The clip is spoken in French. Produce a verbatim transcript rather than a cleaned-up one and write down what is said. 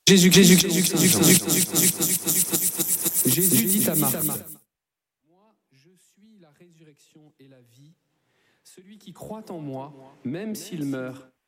Jésus, Jésus, Jésus, Jésus dit à Marthe, moi, je suis la résurrection et la vie. Celui qui croit en moi, même s'il meurt,